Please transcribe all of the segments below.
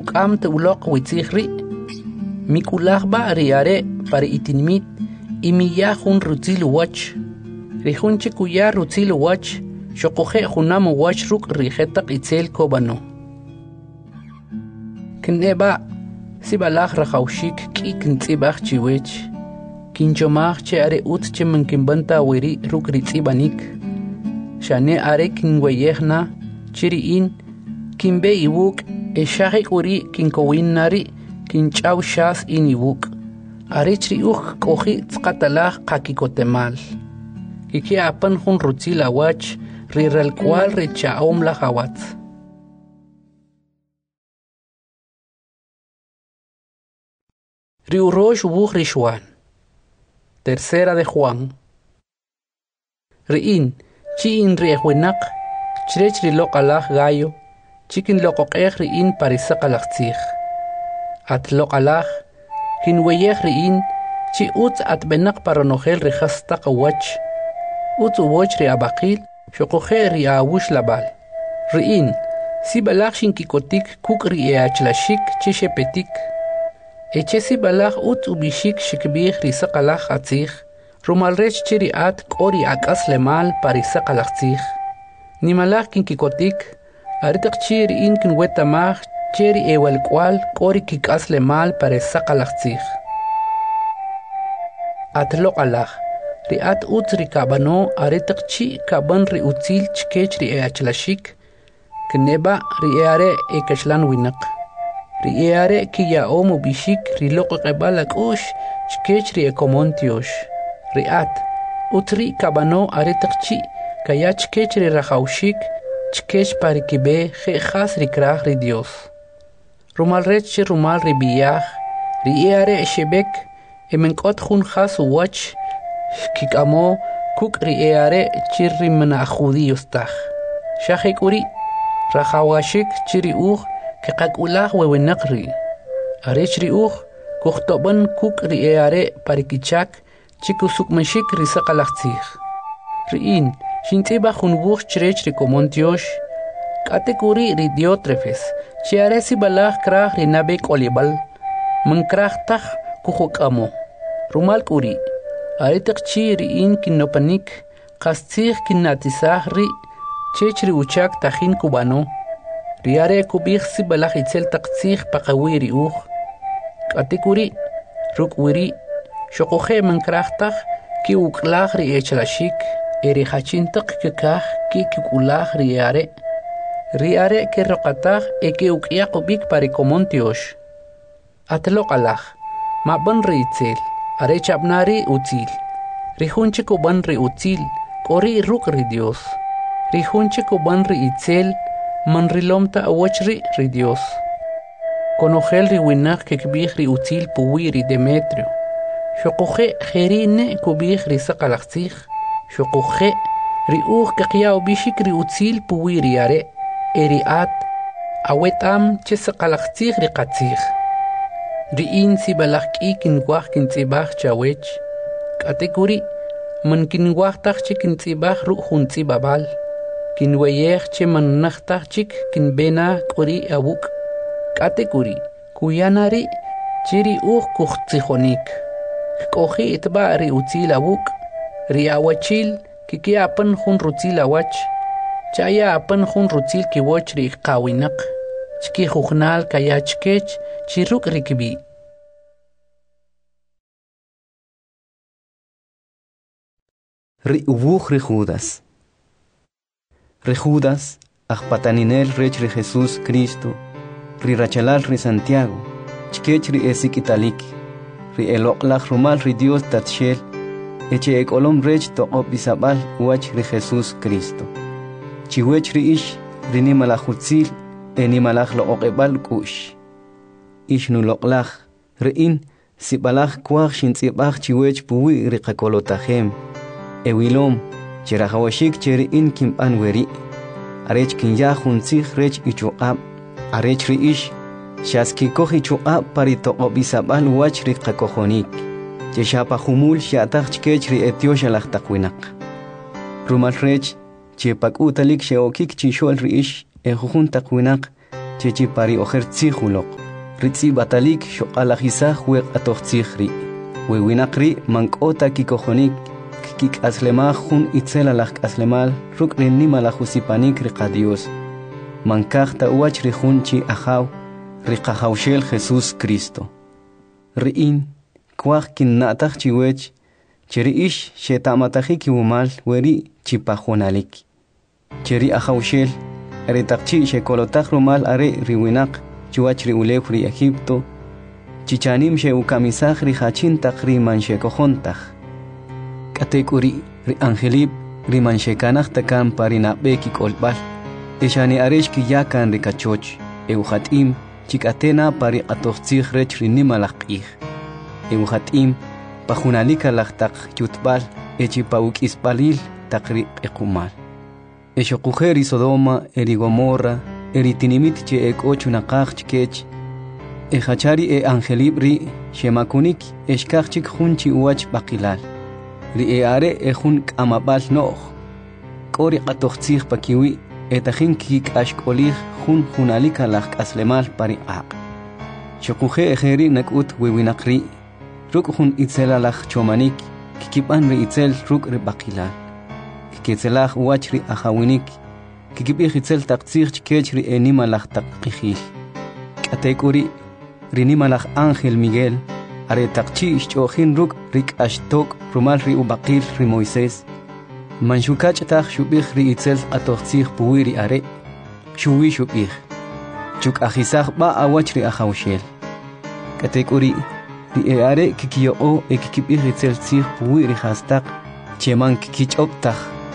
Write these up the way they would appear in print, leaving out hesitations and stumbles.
ukam te uloq witzihri mikulahba riare para itinmit imiya hun rutil wach rihunche kuya rutil wach shokoje hunam wach ruk rijetaq itzel kobano kneba sibalach rahaushik ki kintzibach chiwech kinchomach che are ut che mankimbanta wiri ruk ritzibanik shane are kinweyehna chiriin kimbe ibuk eshahik uri kinkowinari kinchaw shas inibuk arichri kohi tzqatalaj qakikotemal kiki apan hun rutzila wach riral cual richaom la hawat riurosh buk rishwan tercera de Juan riin chi in riehwenak chrech rilok alaj gallo chikin loqoqej riin parisaq alaqtzij at loqalaj kinweyej riin chi utz at benaq paronojel rihastaq wach utz uwoch ri abaqil shoqoje ri awush labal riin si balaj shinkikotik kuk ri eachlashik chi shepetik eche si balaj utz ubishik shikbij risaq alaj atzij rumalrech chiri at k'ori akas lemal parisaq alaqtzij nimalaj kinkikotik aritak chiri in kinwetamaj cheri ewal cual k'ori kikas lemal parisaq alaqtzij atloq alaj riat utz rikabano aritak chi kaban ri utzil chkech ri eachlashik kneba ri eare ekashlan winaq ri eare kiyaom ubishik riloq qebal ak'ush chkech ri ekomontiosh riat utri kabano aritak chi kaya chkech ri rajaushik chkech parikibe jejas rikraj ri Dios rumal rech chi rumal ri biyaj ri eare shebek emenkot jun jas uwach kikamo kuk ri eare chirri mana judíos taj shajek uri rajawashik chiri uj keqakulaj wewenaq ri arech ri uj kujtoban kuk ri eare parikichak chikusukmashik risaq alaqtzij riin shintz'iba jun wuj chrech ri komontiosh k'atek uri ri Diótrefes chiare si balaj kraj ri nabe k'olibal mankraj taj kujok'amo rumal k'uri aritak chi riin kinopanik qastzij kinnatisaj ri chech ri uchak tajin kubano riare kubij si balaj itzel taqtzij paqawi ri uj k'atek uri ruk' wiri shoqoje mankraj taj ki uklaj ri echlashik eri hachintaq kikaj ki kikulaj ri are ke roqataj eke ukyaq ubik parikomontiosh atloq alaj maban ri itzel are chabnari utzil rihunche kuban ri utzil kori ruk ri Dios rihunche kuban ri itzel man rilomta awochri ri Dios konojel ri winaq kekbij ri utzil puwi ri Demetrio shoqoje jerine kubij ri saqalaqtzij shoqoje ri uj keqya ubishik ri utzil puwi ri are eri at awetam che saqalaqtzij ri qatzij riin si balaj k'i kinwaj kintz'ibaj chawech k'atek uri man kinwaj taj chik kintz'ibaj ruk' jun tz'ibabal kinweyej che manaj taj chik kinbena k'ori awuk' k'atek uri kuyanari chiri uj kujtzijonik k'oji itb'a ri utzil awuk' ri awachil kikya apan jun rutzil awach chaya apan jun rutzil kiwoch ri qawinaq chki jujnal kaya chkech chiruk rikbi ri ubuj ri Judas ajpataninel rech ri Jesús Cristo ri rachalal ri Santiago chkech ri esik italik ri eloqlaj rumal ri Dios tatshel eche ekolom rech toqob isabal wach ri Jesús Cristo chiwech ri ish ri nimalajutzil enimalaj loqebal kush ishnu loqlaj riin sibalaj kwaj shintzibaj chiwech puwi ri qakolotajem ewilom chirajawashik cheriin kimban weri arech kinya juntzij rech ichuqab arech ri ish shaskikoh ichuqab paritoqob isabal wach ri qakojonik cheshapa humul shataj chkech ri etiosha lajtaqwinaq rumal rech chepak'utalik sheokik chishol ri ish ejujun taqwinaq chechi pari ojer tzijuloq ritzi batalik shoqalajisa hueq atoxtzihri wewinaqri mankota kikojonik kik aslema jun itzelalaj aslemal rukri nimalajusipanik riqa Dios mankajta uach rijunchi ajaw riqajawshel Jesús Cristo riin kwaj kinnataj chiwech cheri ish shetamataji kiwumal weri chipajonalik cheri ajawshel retaqchi shekolotaj rumal are riwinaq chuach ri ulef ri Egipto chichanim she ukamisaj ri hachintaq ri manshekojontaj katekuri ri angelib ri manshekanaj takan parinabeki kolbal eshani aresh ki yakan ri kachoch euhatim chikatena pari atoxtzij rech ri nimalaqij euhatim pajunalika laqtaq yutbal echipauk ispalil taqri equmal eshoqujeri Sodoma eri Gomorra eri tinimit che ekochunaqaj chkech hachari angelibri shemakunik eshkachik junchi uach baqilal ri are jun kamabal no'j k'ori qatoxtzij pakiwi etajin kik'axk'olij jun junalika laj k'aslemal pariqaq xoquje ejeri nak'ut wewinaqri ruk' jun itzelalaj chomanik kikib'an ri itzel ruk' ri baqilal kikitzelaj uach ri ajawinik kikib'ij itzel taqtzij chkech ri nimalaj taq qijil k'atek'uri ri nimalaj Ángel Miguel are taqchi ixch'ojin ruk' ri k'axtok rumal ri ubaqil ri Moisés manxukach'taj xub'ij ri itzel atoxtzij puwi ri are xuwi xub'ij chuk'ajisaj b'a awach ri ajawxel k'atek'uri ri are kikiyoq'o kikib'ij itzel tzij puwi ri jastaq cheman kikich'ob'taj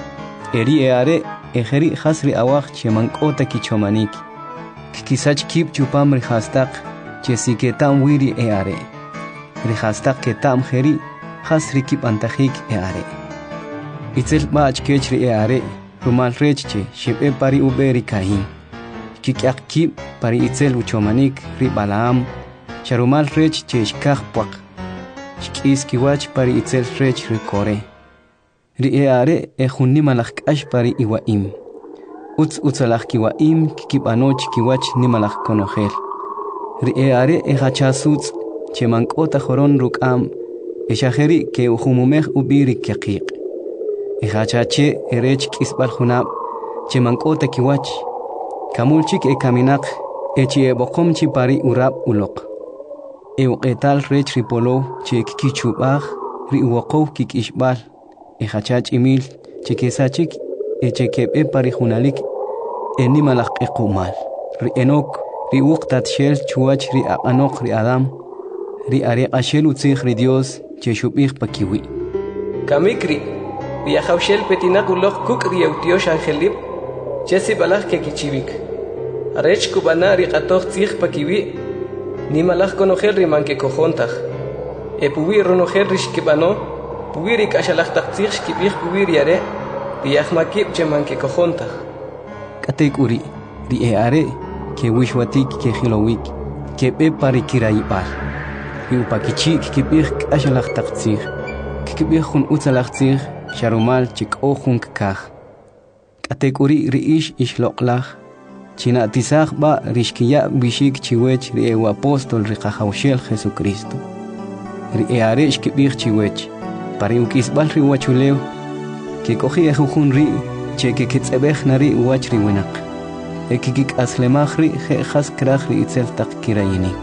eri are ejeri jas ri awaj cheman k'ota kichomanik kikisach kib chupam ri jastaq chesiketam wiri are ri jastaq ketam jeri jas ri kib'antajik are itzel b'ach kech ri are rumal rechche shib'e pari ube ri Caín kik'aq kib pari itzel uchomanik ri Balaam sharumal rech che shkaj puaq shk'is kiwach pari itzel rech ri Coré ri are jun nimalaj k'ax pari Iwaim utzalaj kiwaim kikib'anoch kiwach nimalaj konojel ri are hachasutz cheman k'ota joron ruk'am exajeri ke ujumumej ubiri keqiq hachache erech k'isb'al junab cheman k'ota kiwach kamulchik kaminaq echi boqomchi pari urab uloq uqetal rech ri polo che kikichub'aj ri uwoqow kik'ixb'al hachach imil chekesachik echekeb'e pari junalik nimalaj q'iqumal ri Enok ri uqtat shel chuwach ri aq'anoq ri Adam ri are q'axel utzij ri Dios che xub'ij pakiwi kamikri ri ajawxel petinaq uloq kuk' ri eutiox angelib che sib'alaj kekichibik arech kub'ana ri q'atoj tzij pakiwi nimalaj konojel ri mankekojontaj puwi ronojel ri xkib'ano puwi ri k'axalaj taq tzij xkib'ij puwi ri are ri ajmakib che mankekojontaj k'atek'uri ri are ke wixwatik ke jilowik ke b'e pari kirayib'al ri upakichik kib'ij k'axalaj taq tzij kib'ij jun utzalaj tzij sharumal chik'o jun kkaj k'atek'uri ri ixloq'laj china'tisaj b'a ri xkiya' b'ixik chiwech ri apóstol ri qajawxel Jesucristo ri are xkib'ij chiwech pari uk'isb'al ri wachulew kek'oji jun ri che kekitz'eb'ej nari uwach ri winaq kikik'aslemaj ri je'jas kraj ri itzel taq kirayinik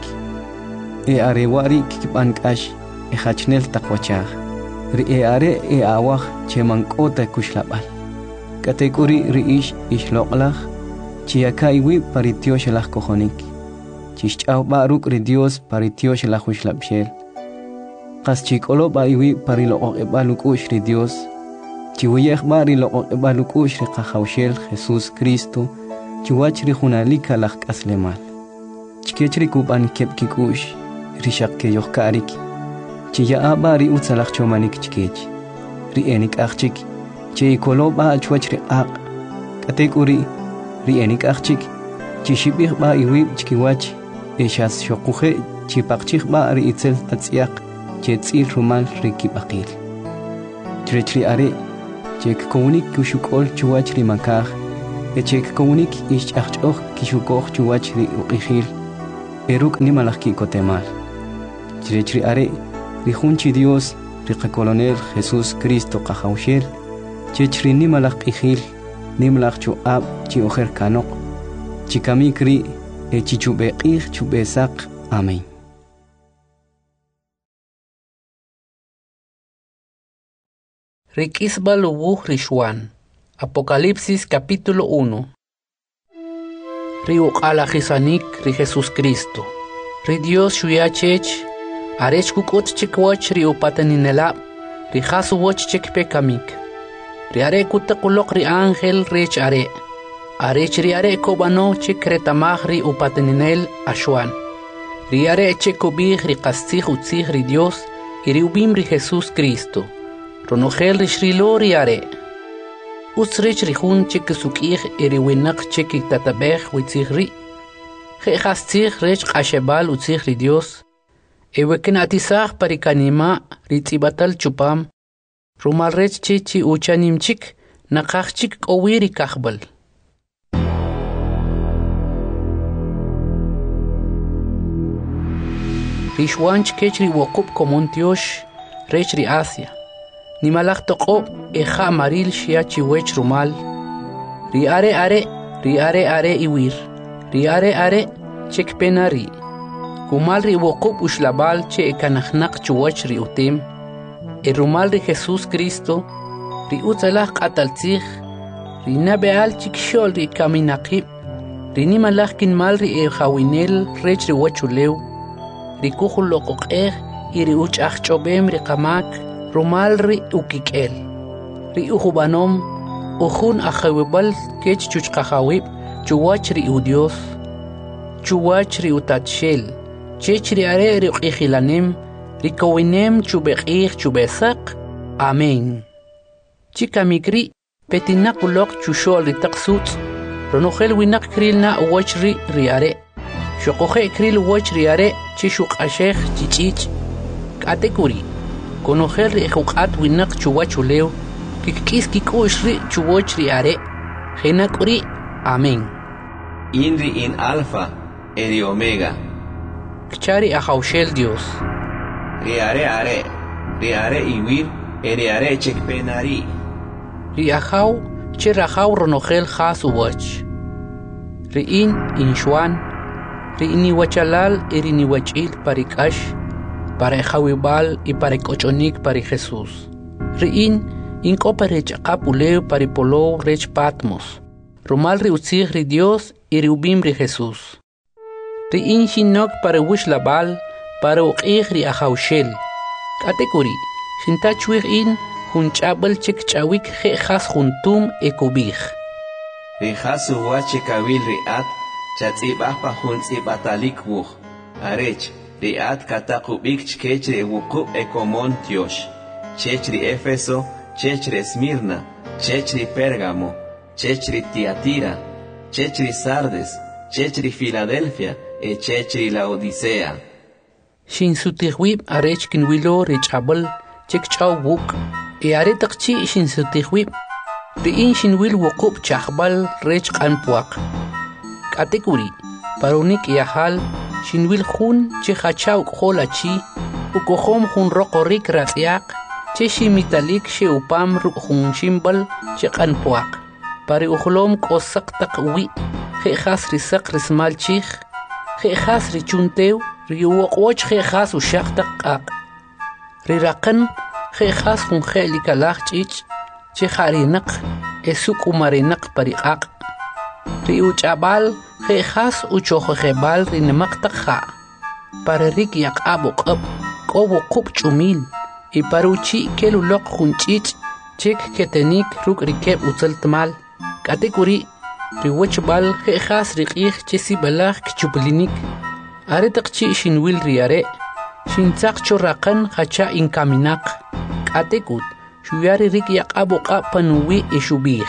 are wa'ri kikib'an k'ax hachnel taq wachaj ri are awaj cheman k'ota kuxlab'al k'atek'uri ri ixloq'laj chiyaka iwi pari tioxelaj kojonik chixch'awb'a ruk' ri Dios pari tioxelaj uxlab'xel qas chik'olob'a iwi pari loq'oq'eb'al uk'u'x ri Dios chiwiyejb'a ri loq'oq'eb'al uk'u'x ri qajawxel Jesús Cristo chiwach ri junalika laj k'aslemal chkech ri kub'an keb' kik'u'x ri xaq keyojka'rik chiya'ab'a ri utzalaj chomanik chkech ri enik'ajchik che ikolob'a chwach ri q'aq k'atek'uri ri enik'ajchik chixib'ijb'a iwib' chkiwach exas xoquje chipaqchijb'a ri itzel atz'yaq che tz'il rumal ri kib'aqil chirech ri are che kikownik kuxuk'ol chuwach ri makaj che kikownik ixch'ajch'oj kixukoj chuwach ri uq'ijil eruk nimalaki kotemal. Chiri are rijunchi Dios riqa colonel Jesús Cristo qahawshel chechri nimalak ihil nimlak chu ab chi ojer kanok chikamikri chichube ih chube sak. Amén. Riquisbal ubuj Rishwan. Apocalipsis capítulo 1. Rio Alajisanik ri Jesús Cristo. Ri Dios shuyachech. Arech kukot chikwach ri upateninela. Ri jasu wach chekpe kamik. Ri are kutakulok ri ángel rech are. Arech ri are kobano chekretamaj ri upateninel ashwan. Ri are chekobij ri kastij utzij ri Dios. Y ri ubim ri Jesús Cristo. Ronogel ri shrilo ri are. Usrich rihun chik sukih iri winak chik tatabej witzig ri. Jehastzig rech ashebal utzig ri Dios. Eweken atisag parikanima ritzibatal chupam. Rumal rech chichi uchanim chik nakach chik owiri kahbal. Rishwanch kechri wokub komontiosh rech ri Asia. Nimalak toqo eja maril shiachi wech rumal. Ri are iwir. Ri are chek penari. Kumal ri wokub ushlabal che ekanachnak chuwach ri utim. E rumal ri Jesús Cristo. Ri utzalach ataltzich. Ri nabeal chik shol ri kaminakib. Ri nimalak kinmal ri ejawinel rech ri wachulew. Ri kuhul lokok iri uchach chobem ri kamak. Rumal ri ukikel. Ri ujubanom. Ujun ajawibal kech chuchkajawib. Chuwach ri udios. Chuwach ri utatshel. Chech ri are ri ukijilanem. Ri kowinem chubekij chubesak. Amén. Chikamikri. Petinakulok chushol ri taksut. Ronogel winak kril na uwach ri are. Shokoje kril uwach ri are. Chishuk ashech chichich. Katekuri. Conocer ri juqat winak chuwachulew kikis kikush ri chuwach ri are genakuri. Amén. Inri in alfa eri omega. Kchari ajawshel Dios. Ri are iwir eri are chekpenari. Ri ajaw che rajaw ronogel jas uwach. Ri in shwan. Ri niwachalal eri niwachil parikash. Para Jawibal y para Cochonik para Jesús. Riin incoperech apuleo para polo rech patmos. Rumal riutzig ri Dios y riubim ri Jesús. Riin shinok para wishlabal para uqig ri ajawshel. Katekuri, shintachuig in hunchabel chek chawik jejas juntum ekubig. Rijasu wachekawil riat chatzibah pa juntzibatalik wuj. Arech. Riat katakubik chkechre wuku ekomon tiosh. Chechri Éfeso, chechri Esmirna, chechri Pérgamo, chechri Tiatira, chechri Sardes, chechri Filadelfia, chechri Laodicea. Shin sutihwib arech kinwilo richabel chek chaw wuk. Aretakchi shin sutihwib. Riin shinwil wukub chahbal rech kanpuak. Katekuri, parunik yahal. Shinwil jun che hachaw kholachi ukohom jun rokorik ratyak che shimitalik she upam jun shimbal che kanpuak pare uhlom kosak takwi he khas risak rismal chich he khas richuntew riwoqoch he khas ushaq taqaq riraqan he khas jun khelikalach chich che kharinak esuk umarinaq pariqaq riuchabal Jejas uchojebal rinemaktaja. Para rik yak abok up. Kobo kup chumil. Y paruchi kelulok junchich. Chek ketenik ruk rikeb utzaltmal. Katekuri. Riwachbal jejas rikich chesi balak chuplinik. Aretakchi shinwil riare. Shintzak chorrakan hacha inkaminak. Katekut. Shuyari rik yak abok up panuwi ishubih.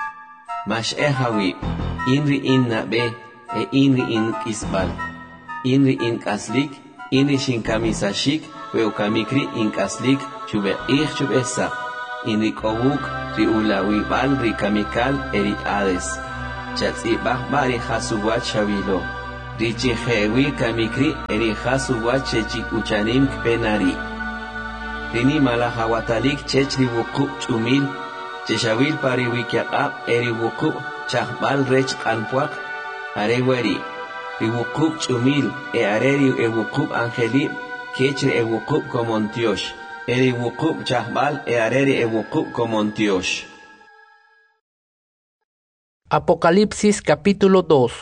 Mash ehawi. Inri in nabe inri in kisbal. Inri in kaslik, inri shin kamisashik, weukamikri in kaslik, chube esa. Inri kowuk, ri ulawi bal ri kamikal eri ades. Chatzibah bari hasuwat shavilo. richijewi kamikri erihasu wachechi uchanim kpenari. Rini malahawatalik chechri wuku chumil, cheshawil pari wikiaqab eri wuku chahbal rech kanpuak, areweri. Riwuku chumil areri wuku angelib, kechri wuku komontiosh. Eri wuku chahbal areri wuku komontiosh. Apocalipsis capítulo 2.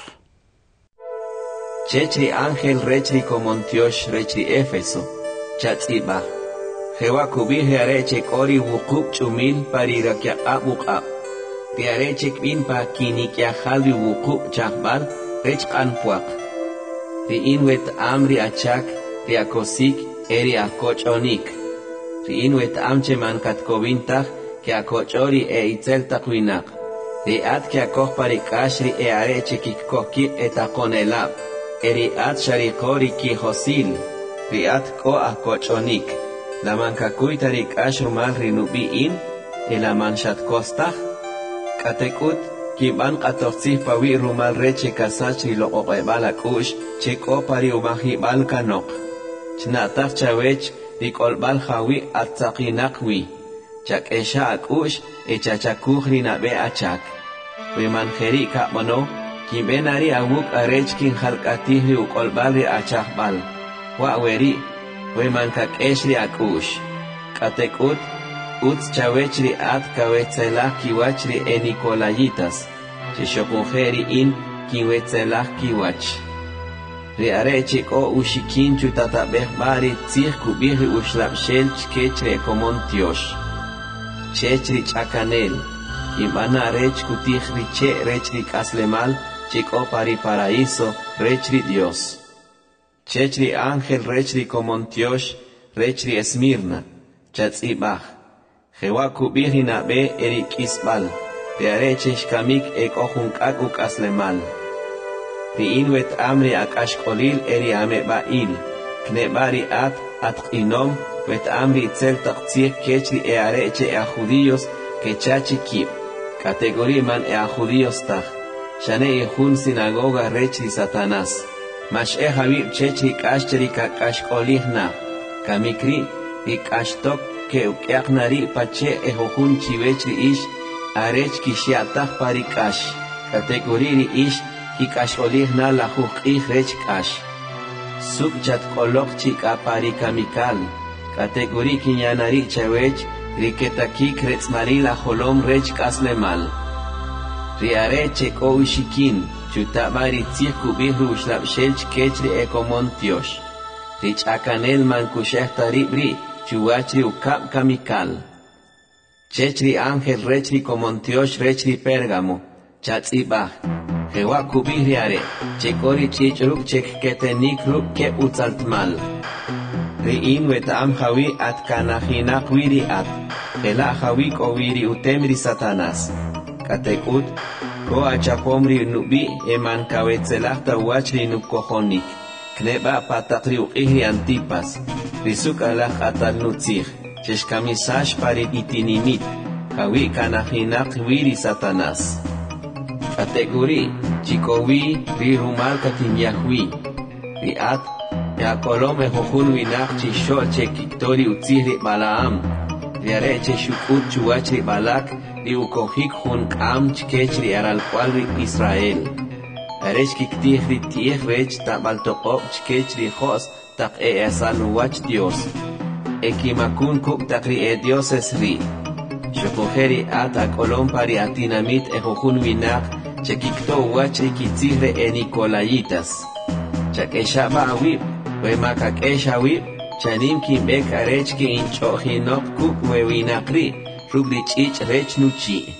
Chechri ángel rechri komontiosh rechri Éfeso, chatzibah. Jehová kubije areche kori wukuk chumil parirakia abukab. Ti areche kvin pa kinikia halvi wukuk chahbal rech kanpuak. Ti inwet amri achak, ti akosik eri akochonik. Ti inwet amche mankat kovintach, ki akochori itzel takwinak. Ti at ki akoch parikashri areche kikkoki etakonelab. Eri at sharikori ki hosil. Ti at ko akochonik. La mancacuy tarik ashrumal rinubiin, el amanshat kostach, katekut, kiban katoxif pawi rumal reche kasachri lo oqebala kush, cheko pari umahibal kanok. Chnatach chawech, rikolbal hawi atzakinakwi, chak esha akush, echachakuj rinabe achak. We manjeri kamono, kibenari awuk arech kin halkatihri ukolbal achakbal. Waweri, we mankak eshri akush. Katekut, uts chawechri at kawetzelach kiwachri enikolayitas. Chishopujeri in kiwetzelach kiwach. Riarechik o ushikin chutatabech bari tzich kubiri ushlapshel chkechre komontiosh. Chechri chakanel. Kimana rech kutihri che rechri kaslemal chiko pari paraíso rechri Dios. Chechri ángel rechri komontiosh, rechri Esmirna, chatzibach. Jehová kubiri nabe erik isbal, te arechesh kamik ek ojunkak ukaslemal. Ti inwet amri akashkolil eri amebail, knebari at inom, wet amri itzel taktzir kechri areche judíos que chachi kip. Categoría man judíos tach, shane ihun sinagoga rechri Satanás. Mash habib chechri kashcheri kakashkolihna, kamikri ikashtok ke ukyaknari pache ejohun chivechri ish, arech kishiatach parikash, kategoriri ish, kikasholihna la ih rech kash. Subchat kolok chika parikamikal, kategori kinyanari chawech, riketaki kretzmari la holom rech kaslemal. Riareche ko ushikin, chutabari tzich kubihru shlapshelch kechri ekomontiosh. Rich akanel mankushehtari bri, chuachri ukap kamikal. Chechri ángel rechri komontiosh rechri Pérgamo, chatzibach. Jehová kubihri are, chekori chichruk chek ketenik ruk ke utzaltmal. Riin wetam hawi at kanahinak wiri at, ela hawi ko wiri utemri Satanás. Katekut, ko achapomri nubi eman kawetzelachta wachri nukohonik. Kneba patakri uqihri Antipas. Risuk alach atal nutzich. Cheshkamisash pari itinimit. Hawi kanahinak wiri Satanás. Kategori, chikowi ri rumal katin yahwi. Riat, yakolome hohun winak chishol chekiktori utzihri Balaam. Riareche shukut chuachri Balak. Riukohik hun kam chkechri aral cualri Israel. Aresh kiktihri tiech rech tabaltokop chkechri hos tak esanuach Dios. Ekimakun kuk takri Dios esri. Shokoheri at kolom pari atinamit ejohun winak chekikto wachri kitzihre enikolayitas. Chakeshaba awib, wemakak eshawib, chanim kimbek arech ki inchohinok kuk wewinakri. Rublich ich rech nuchi.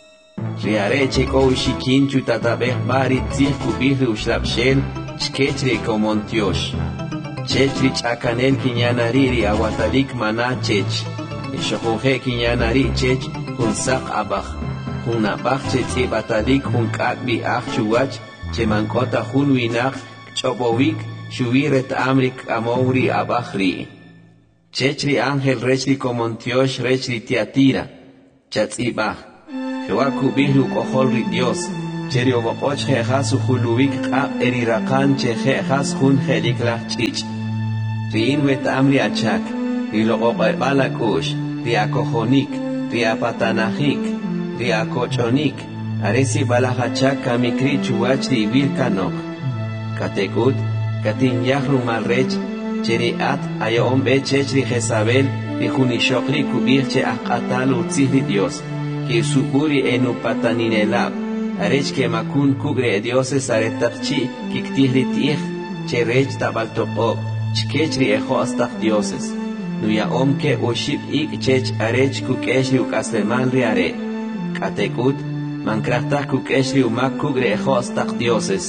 Riareche ko ushikin chutatabech bari tzich kubihri ushlapshel chkechri komontiosh. Chechri chakanel kinyanariri awatalik mana chech. Ishohohe kinyanari chech hunsak abach. Hunabach chetzi batalik hunkakbi ach chuwach chemankota hun winak chobowik shuviret amrik amowri abachri. Chechri ángel rechri komontiosh rechri Tiatira, chatzibach. Jehová kubihru koholri Dios, cherio boqoch jejas uhuluik qab erirakan che jejas hun helik la chich. Rin wet amri achak, riloqoq balakush, riakojonik, riapatanajik, riakochonik, aresi balahachak kamikri chuach ribir kanok. Katekut, katin yahru malrech, cheriat ayom bechech ri Jezabel, ri junishokri kubir che akatal utzihri Dios, que suburi enu pataninelab, arech que makun kugre dioses aretakchi, kiktihri tih, cherech tabaltoqob, chkechri ejo astaq dioses. Nuya omke ushib ik chech arech kukeshri ukasleman ri are. Katekut, mankrachtak kukeshri umak kugre ejo astaq dioses.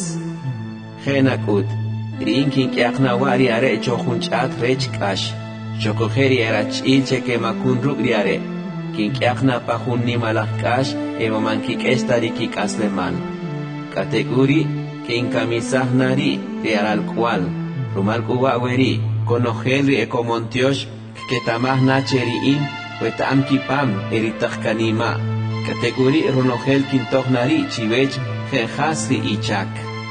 Genakut, rinkin kiaknawari are chojunchat rech kash. Chokojeri erach ilche que makun rugri are. Kin kiakna pajun nimalach kash, evoman kikestari kikasleman. Kateguri, kin kamisah nari, real cual. Rumal kuwaweri, konojeli ekomontiosh, que tamah nacheri in, wetam kipam, eritach kanima. Kateguri runojel kintoch nari, chivech, jenjasri ichak.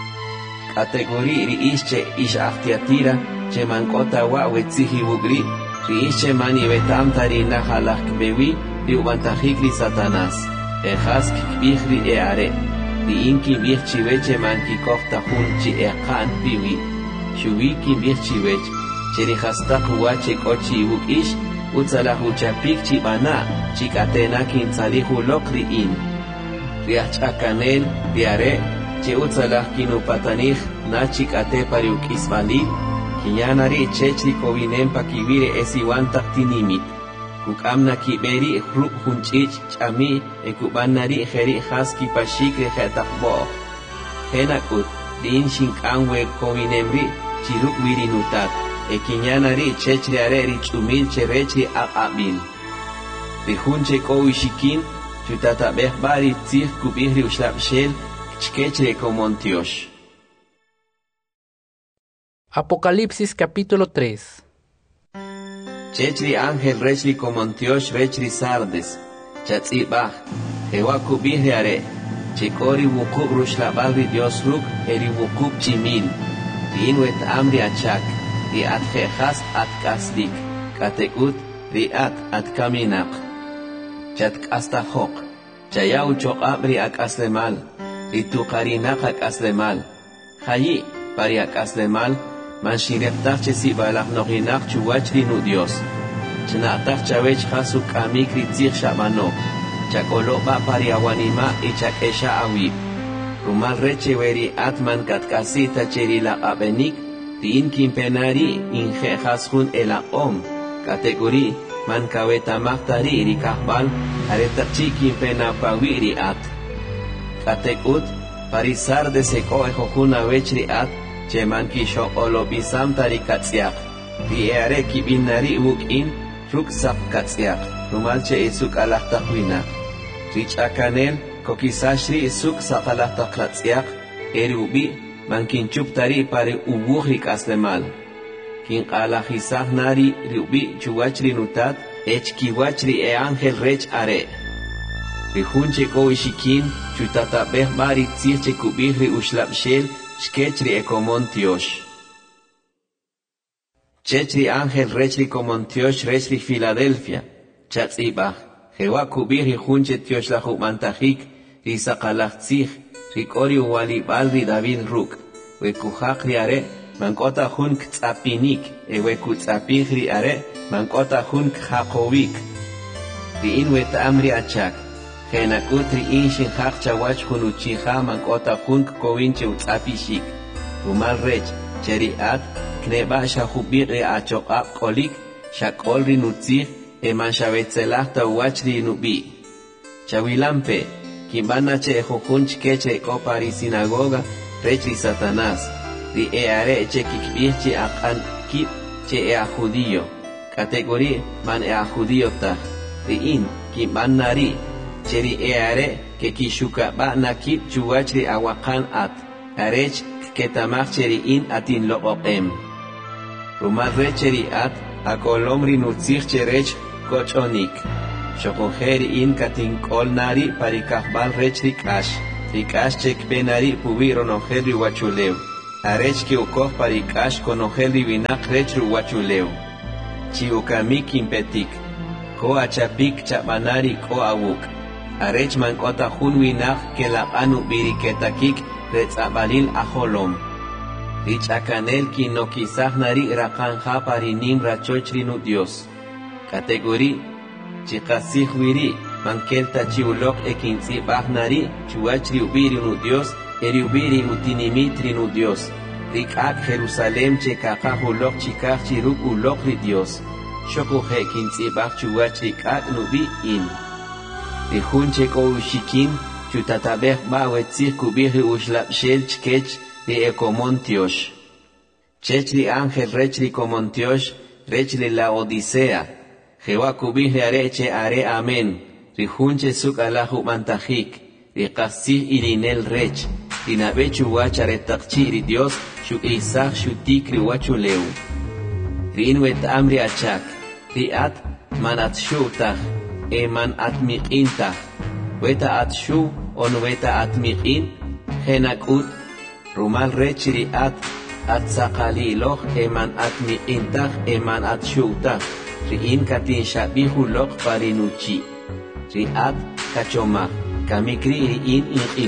Kategori ri ische ish achtiatira, che mankota wa wetzihi bugri, ri ische mani betam tarina halak bewi, ri ubantajikri Satanás. Ejas kikbihri eare, ri inki bih chiveche manki kohta hunchi ekan biwi. Shuwi ki bih chivech, cheri hastak wache kochi buk ish, utzalahu chapik chibana, chikatena kin tzalihu lokri in. Ri achakanen, ri are, che utzalah kinu patanich nachik ate pariuk ismali kinyanari chechri kovinem pakivire esiwan taktinimit kukamna kiberi hruk hunchich chami ekubanari kheri khaski pashikre khatakbo henakut din shinkanwe kovinemri chiruk virinutat ekinyanari chechri areri chumil cherechri aqabil rihunche kovishikin chutatabeh bari tzih kubihri ushlabshel Chkechre Comontiosh. Apocalipsis capítulo 3. Chechri ángel rechri Comontiosh rechri Sardes. Chatzibah. Jehová kubihre are. Chekori wukub rushlabagri Dios ruk eri wukub chimil. Riinwet amri achak. Riat jejas at kaslik. Katekut riat at kaminaq. Chat astahok. Chayau chok abri ak aslemal. Itu karinaka kaslemal. Hayi, paria kaslemal, man shireptach chesi balach noginach chuwachri nu Dios. Chnatach chavech hasu kamikri tzich shabano. Chakoloba pariawanima y chakesha awib. Rumal reche veri atman katkasita cherila abenik, tin kimpenari inje hasun ela om. Kategori, man kaweta mahtari rikahbal, aretachi kimpena pawiri at. Katekut, parisar de seko ejokuna vechri at, cheman kisho olobisam tarikatsiak. Riere kibinari in ruk sap katsiak, rumalche isuk alachtakwina. Rich akanel, kokisashri isuk sakalachtaklatsiak, erubi, mankinchup tari pare ubuhrik aslemal. Kin alajisah nari riubi chuwachri nutat, echkiwachri e ángel rech are. Rihunche koishikin, chutatabeh bari tzirche kubihri ushlabshel, shkechri ekomontiosh. Chechri ángel rechri komontiosh rechri Filadelfia, chatzibah, Jehová kubihri hunche tioslahu mantajik, risakalach tzich, rikori uwalibal ri David ruk, wekuhak ri are, mankota hun ktzapinik, eweku tzapich ri are, mankota hun khakovik. Riin wet amri achak, Genakutri inshin hak chawach hunuchiha mankota hunk kovinche utzapishik. Rumal rech, cheriat, kneba shahubiri achokap kolik, shakolri nutzih, eman shavetzelach tawachri nubi. Chawilampe, kimbana che jujunch keche kopari sinagoga, rechri Satanás, ri eare che kikbirchi akan kip, che ea judío. Categori man ea judío tach, ri in, kimbanari, cheri eare que kishuka ba nakip chuwachri awakan at arech ketamach cheri in atin loqem rumadre cheri at akolomri nutzich cherech kochonik shokojeri in katin kolnari parikahbal rechri kash Rikash chek penari pubi ronogel ri wachuleu. Arech ki ukoh parikash konogel ri vinak rech ru wachuleu. Chi ukamik impetik. Ko achapik chabanari ko awuk. Arech man kota hun winak ke la anu biriketakik retzabalil aholom. Rich akanel ki no kisah nari rakanja parinim rachochrinu Dios. Kategori chikasih wiri mankelta chiulok ekinsi bahnari chuachri ubirinu Dios eriubiri utinimitrinu Dios. Rikak Jerusalem chekaka hulok chikak chiruk ulok ri Dios. Shoko hekinsi bach chuachri kak nubi in. Rihun cheko ushikin chutatabeh bawetzih kubiri ushlap shel chkech ri ekomontiosh. Chechri ángel rechri komontiosh, rechri la odisea. Jehová kubiri areche are amen. Rihunche suk alahu mantajik. Rikasih irinel rech. Rinabechu wachare takchi ri Dios shuk isach shutik ri wachuleu. Rinwet amri achak. Riat manat shutach. Eman atmiqintach. Weta atshu on weta atmiqin. Henakut. Rumal rechri at sakaliloch eman atmiqintach eman atshutach. Riin katin shabihulok parinuchi. Riat kachomach. Kamikri riin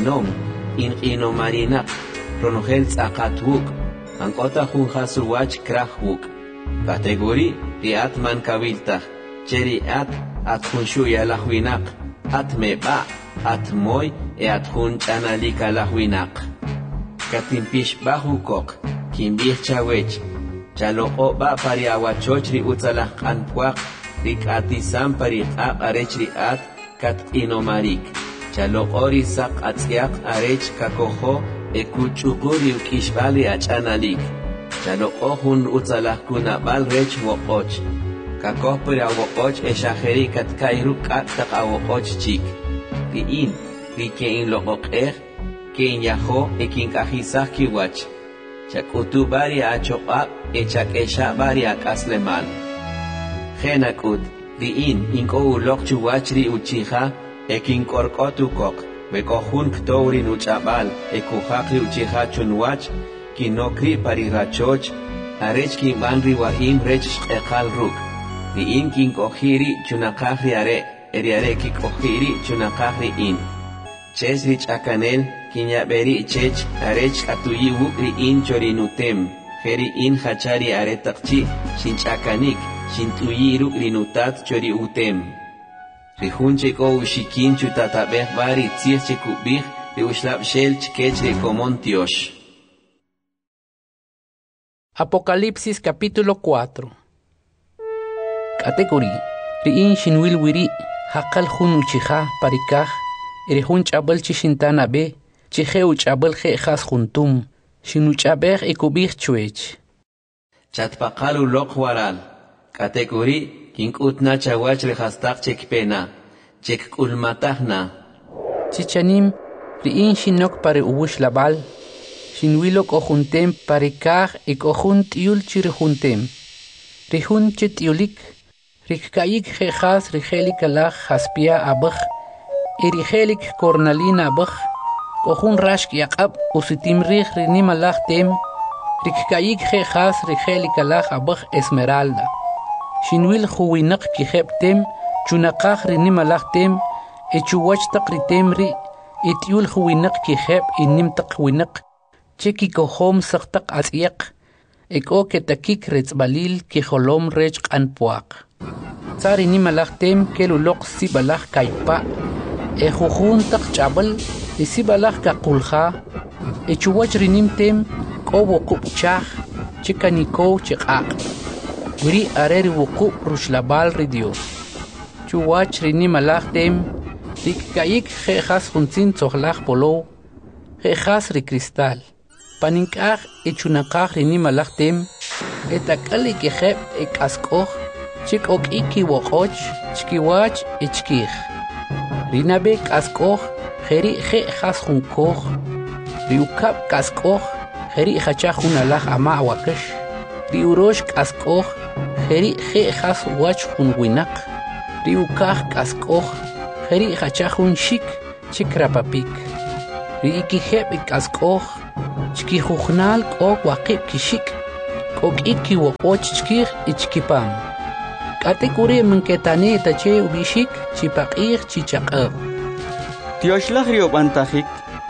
inqinom marinak. Ronogel tzakatvuk. Ankota junjasuwach krahvuk. Kategori riat man kaviltach. Cheriat at junshuya lahwinak. At meba, at moy e at junchanalika lahwinak. Katimpish bahukok, kimbih chawech. Chaloko ba pari awachochri utzalah kanpuak. Rik atisam pari arechri at kat inomarik. Chalokori sak atziak arech kakoho ekuchukuri ukishbali achanalik. Chaloko hun utzalah kunabal rech wokoch. Kakoh pari awokoch eshaheri kat kairu kat tak awokoch chik. Riin, rikein lokokeh. Kein yaho ekin kahisah kiwach. Chakutu bari achokap echak esha bari akasleman. Genakut, riin inko ulok chuwachri uchiha ekin korkotukok. Bekohun ktourin uchabal ekuhakri uchiha chunwach kinokri parirachoch. Arech kin banri wahim rech ekal ruk. Riin kin kohiri chunakahri are. Eriare ki kohiri chunakahri in. Chesrich akanel kinyaberi chech arech atuyi wukri in chorinutem. Heri in hachari aretakchi shinchakanik shintuyi rukrinutat chori utem. Rihunche ko ushikin chutatabeh bari tzih chekubih de ushlab shel chkech rekomontiosh. Apocalipsis capítulo 4. Categoría Riin shinwil wiri hakal hun uchiha parikah. Erihun chabal chishintana be, chiheu chabal jejas juntum, shinu chabeg ekubig chuech. Chatpakalu lokwaral, kategori, kinkutna chawach rehastak chekpena, chekkulmatahna. Chichanim, riin shinok pare ubush labal, shinwilok ojuntem pare kah ek ojunt yul chirijuntem. Rihun chetiulik, rikkayik jejas rigelik alach haspia abach. Erigelik cornalina bach, kohun rashk yakab, usitim rich rinimalach tem, rikkayik jejas rigelik alach abach esmeralda. Shinwil huwinak kihep tem, chunakach rinimalach tem, echuwach takritem ri, etiul huwinak kihep inimtak winak, cheki kohom saktak asyak, eko ketakik retzbalil kiholom rech anpuak. Tsari nimalach tem kelulok sibalach kaipa, Ejujun tak chabal, isibalach kakulha, echuwach rinimtem, kobo kupchach, chikaniko chikak. Wiri areri wukup rushlabal ri Dios. Chuwach rinimalach tem, rikkayik jejas junzin tzohlach polo, jejas ri cristal. Paninkach echunakach rinimalach tem, etakali kejep ekaskoch, chikok iki wokoch, chkiwach echkich. Rinabek askoch, heri he has junkoch, riukap kaskoch, heri hachachun alach ama wakash, riurosh kaskoch, heri he has wach junwinak, riukach kaskoch, heri hachachun shik, chikrapapik. ri ikiheb ikaskoj chki jujnal k'ok waqib kixik k'ok iki woqoch chkij ichkipam k'ate kuri minketani tache ubishik chipaqij chichaqab Tioshlag riobantajik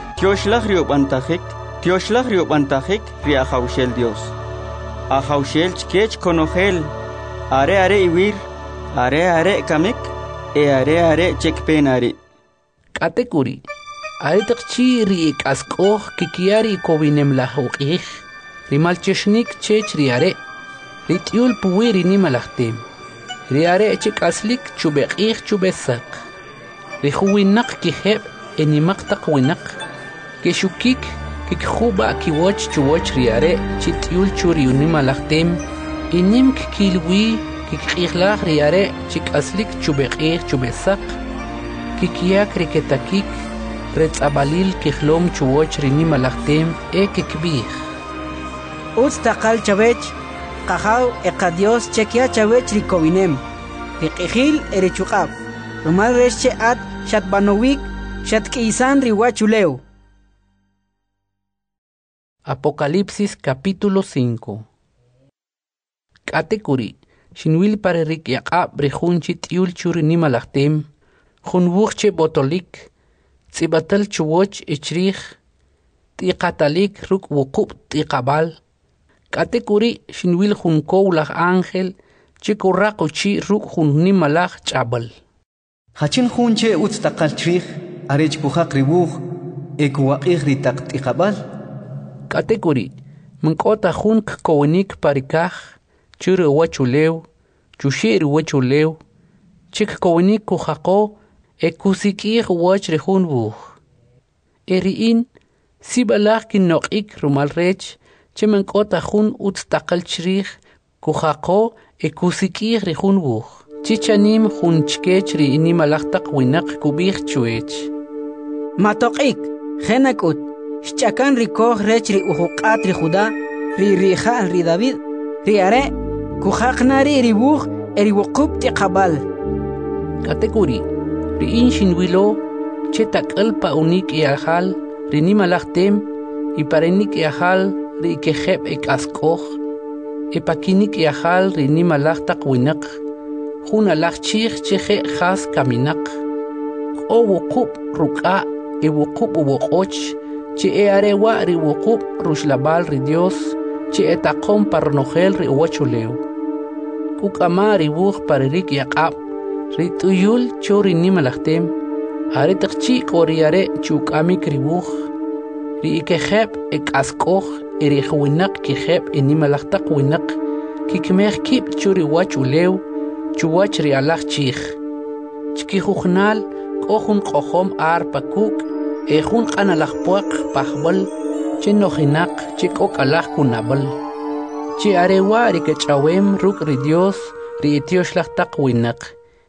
Tioshlag riobantajik ri ajaushel Dios ajaushel chkech konojel are iwir are kamik are chekpenari k'ate kuri Aritaqchi ri ik'ask'oj kikiari kowinem lajuq'ij ri malchexnik chech ri are ri t'yul puwi ri nimalajtem ri are chik'aslik chubeq'ij chubesaq ri juwinaq kijeb enimaq taq winaq kexukik kikjuba kiwoch chuwoch ri are chi t'yul chu ri nimalajtem inim kikilwi kikq'ijlaj ri are chik'aslik chubeq'ij chubesaq kikiyak ri ketakik Retz'abalil kijlom chuwoch ri nimalajtem kikbij Utz taqal chavech qajaw Dios chekia chavech ri kowinem ri q'ijil ri chuqab rumal resh che at shatbanowik shatk'isan ri wachulew Apocalipsis capítulo 5 K'ate kuri xinwil pare ri yaq'ab ri jun chi t'yul chu ri nimalajtem jun wuj che botolik Tzibatal chuwoch ichrij tiqatalik ruk wuqub tiqabal k'ate kuri xinwil jun kowlaj ángel chikuraq uchi ruk jun nimalaj ch'abal Hachin junche utz taqal chrij arech pujaq ribuj ekuwaq'ij ri taq tiqabal k'ate kuri mink'ota jun kkowinik parikaj churi wachulew chuxi' ri wachulew chikkowinik kujaqo ekusik'ij woch ri jun wuj eri'in sibalaj kinoq'ik rumal rech che mink'ota jun utz taqal chrij kujaqo ekusik'ij ri jun wuj chichanim jun chkech ri nimalaj taq winaq kub'ij chuech Matoq'ik jenak'ut xch'akan ri koj rech ri ujuq'at ri Judá ri rijal ri David ri are kujaqnari ri wuj eri wuqub tiqabal k'ate kuri Ri'in xinwilo che tak'al pa unik iajal ri nimalajtem y parenik iajal ri ikejeb ik'ask'oj pakinik iajal ri nimalaj taq winaq jun alaj chij che je jas kaminaq k'o wuqub ruk'a wuqub uwoq'och che are wa ri wuqub ruxlabal ri Dios che taqom pa ronojel ri uwachulew kuk'ama ri wuj parerik yaq'ab ri t'uyul chu ri nimalajtem are taqchi k'o ri are chuk'amik ri wuj ri ikejeb ik'ask'oj ri jwinaq kijeb nimalaj taq winaq kikmej kib' chu ri wachulew chuwach ri alaj chij chkijujnal k'o jun q'ojom ar pa kuk' jun q'analaj puaq pajb'al che nojinaq che k'o k'alaj kunab'al chi are wa ri kech'awem ruk' ri Dios ri itioxlaj taq winaq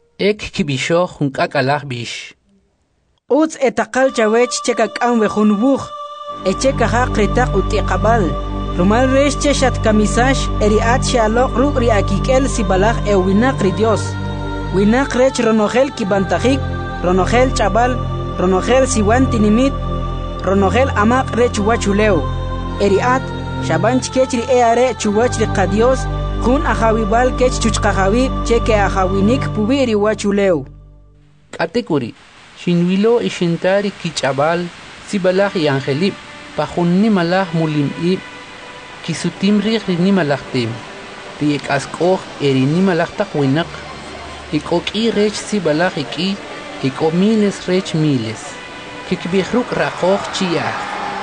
kibixoj jun k'ak'alaj bix Utz etaqal chawech chekak'am we jun wuj echekajaq ri taq utiqabal rumal resh che shatkamisash eri at xaloq ruk' ri akik'el sibalaj winaq ri Dios winaq rech ronojel kibantajik ronojel ch'abal ronojel siwan tinimit ronojel amaq rech wachulew eri at shaban chkech ri are chuwach ri qadios jun ajawibal kech chuchqajawib cheke ajawinik pubiri wachulew k'ate kuri xinwilo ixintari kich'abal sibalaj y angelib pa jun nimalaj mulim'ib kisutim riq ri nimalajtem ri ik'ask'oj eri nimalaj taq winaq ik'ok'i rech sibalaj ik'i ik'o miles rech miles kikb'ij ruk' raqoj chiyaj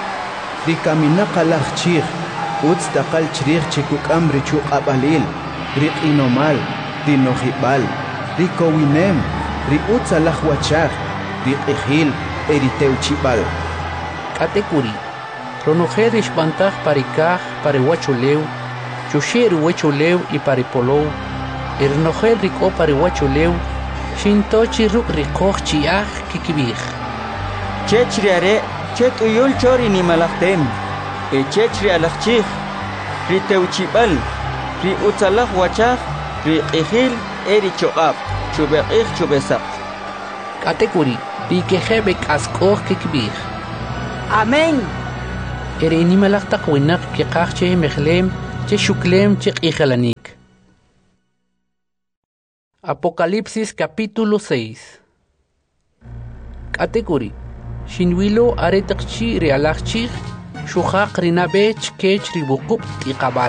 ri kaminaq alaj chij utz taqal chrij chikuk'am ri chuq'ab'alil ri q'inomal ri nojib'al ri kowinem ri utz alaj wachaj ri q'ijil eri tewchib'al k'ate kuri ronojel ixb'antaj parikaj pariwachulew chuxi' ri wachulew y paripolow rinojel ri k'o pariwachulew xintochi ruk' ri qoj chiyaj kikb'ij chech ri are che t'uyul cho ri nimalajtem chech ri alaj chij ri tewchib'al ri utz alaj wachaj ri q'ijil eri choq'ab chubeq'ij chubesaq k'ate kuri ri kejeb ik'ask'oj kikb'ij Amén. Ere inimalaq taq winaq kiqaq che mejlem che shuklem che q'ijalanik. Apocalipsis capítulo 6. Category Shinwilo aretaqchi realaqchi shuqaq rinabech kech ribuqup tiqabal.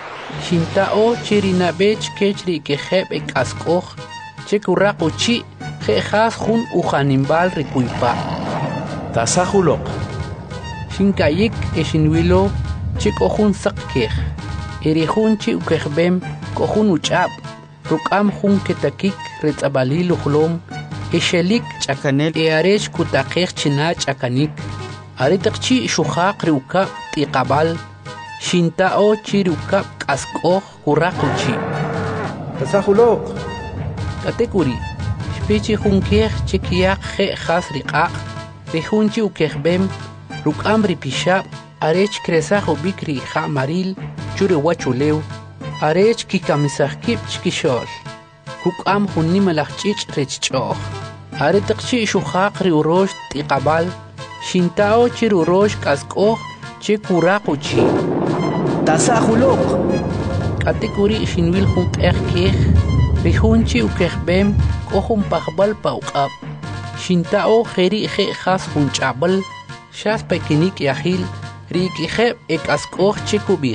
Shintao chirinabech kech rikejeb ekasqoj che kurraquchi jejas jun ujanimbal rikuypa. Tasajuloq. Shinkayik eshinwilo che kohun sakkej. Erejun che ukejbem kohun uchab. Rukam jun ketakik retzabali lujlom. Eshelik Chakanel. earesh kutakej china chakanik. Aretaqchi shuqaq riukab tiqabal. Shintao chirukab kasqoj kurraquchi. Tasajuloq. Category Shpechi junkej chekiaq jejas riqaq. Rejunchi ukejbem rukam ripishab. Arech kresaj ubikri ja maril churi wachulew. Arech kikamisajkib chkishol. Kukam junimalaj chich rechchoj. Aretaqchi shuqaq riurosh tiqabal. Shintao chirurosh kasqoj che kurraquchi. Tasajuloq. Category shinwil junkej kej. Rejunchi ukejbem kohun pajbal pauqab. Shintao jeri jejas junchabal. Shas pekinik yahil. Rikijeb ekasqoj che kubij.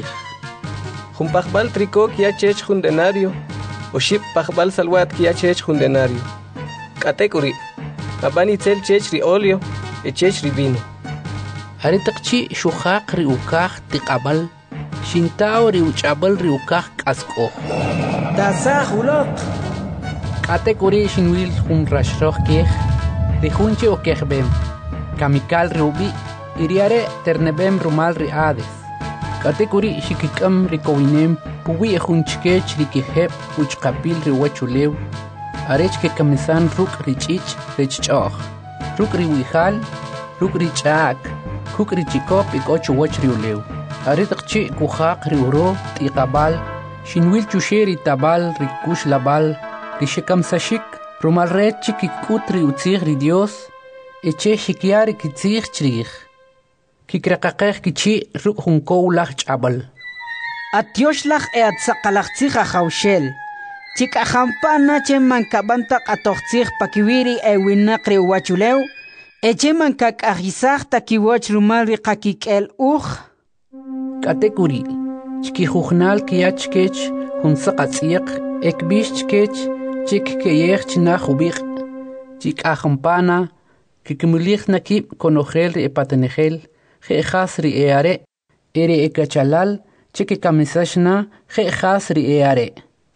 Jun pajbal tricó kia chech jun denario. O ship pajbal salwat kia chech jun denario. Category Mabani tzel chech ri olio e chech ri vino. Aretaqchi shuqaq riukaj tiqabal. Shintao riuchabal riukaj kasqoj. Tasajuloq. Category shinwil jun rashroj kej. Rejunchi okejbem. Kamikal riubi. Iriare ternebem rumal riades. Category shikikam rikowinem. Puwi ejunchkech rikijeb uchqapil riwachulew. Arech ke kamisan ruk richich rechchoj. Ruk riwijal. Ruk richak. Kuk richikop ikochu wach riulew. Aretaqchi kujaq riuro tiqabal. Shinwil chusheri tabal rikush labal. Rishikamsashik. Rumal rechi kikut riutzig ri Dios. Eche shikiari kitzig chrij. Kikrakaqej kichi ruk junkow laj chabal. Atioslaj atzaqalaqtzij ajawshel. Chikajampana che mankabanta atoqtzij pakiwiri winaq riwachulew. Eche mankakajisaj takiwach rumal riqakik'el uj. Category Chkijujnal kiachkech junsaqatz'iq ekbish chkech chikkeyej chinaj ubiq. Chikajampana kikmulij nakib konojel ri epatenejel. Jejas ri eare. Ere ekachalal chikikamisashna jejas ri eare.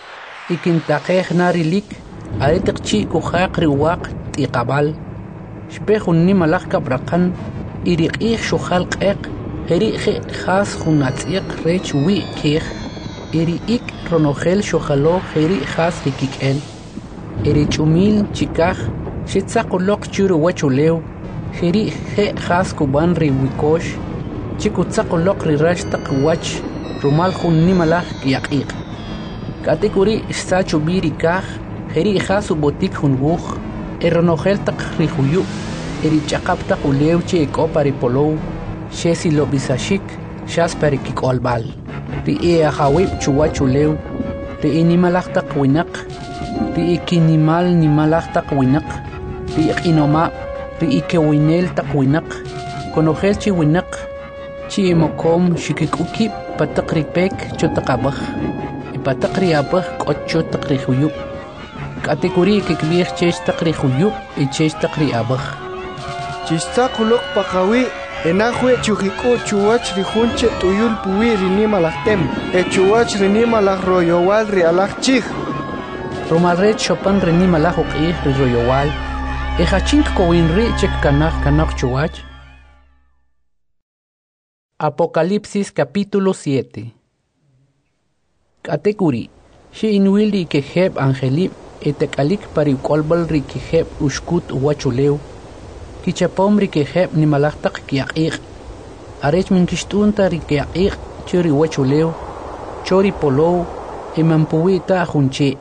Ikintaqej narilik. Aretaqchi kujaq riwaq tiqabal. Shpejun nimalaj kabraqan. Iriq'ij shuqal q'eq. Jeri jejas junatz'iq rech wi kej. Iri'ik ronojel shuqalo jeri jas rikik'el. Eri ch'umil chikaj xitzaquloq churu wachulew. Jeri jejas kuban riwikosh. Chikutzaquloq rirashtaq wach rumal jun nimalaj kiyaq'iq. Category xsachu birikaj. Jeri jas ubotik jun wuj. Eronojel taq rijuyu. Eri chaqap taq ulew che ekopa ripolow. Shesi lobisashik. Shas parikik'olbal. Ri ajawib chuwachulew. Ri inimalaj taq winaq. Ri ikinimal nimalaj taq winaq. Ri iq'inoma. Ri ikewinel taq winaq. Konojel chi winaq. Chi imokom shikik'ukib pataq ripek chotaqabaj. Ipataq riabaj k'ocho taq rijuyub. Category kikbij chech taq rijuyub y chech taq riabaj. Chistaquloq paqawi. Enajwe chujiku chuwach rijunche tuyul puwi rinimalajtem. E chuwach rinimalaj royowal rialaj chij. Romalret chopan rinimalaj uq'ij ri royowal. Ejachink kowinri chek kanaj chuwach. Apocalipsis capítulo 7. Category Shi inwil ri kejeb angelib etekalik parikolbal ri kejeb ushkut wachulew. Kichapom ri kejeb nimalaj taq kiyaq'iq. Arech minkixt'unta ri kiyaq'iq churi wachulew. Chori polow emanpuwita junche.